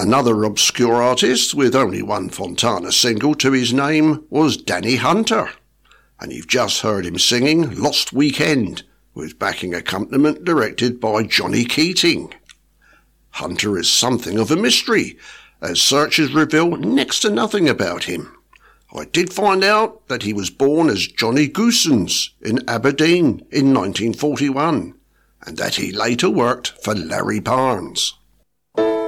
Another obscure artist with only one Fontana single to his name was Danny Hunter, and you've just heard him singing Lost Weekend, with backing accompaniment directed by Johnny Keating. Hunter is something of a mystery, as searches reveal next to nothing about him. I did find out that he was born as Johnny Goosens in Aberdeen in 1941, and that he later worked for Larry Barnes.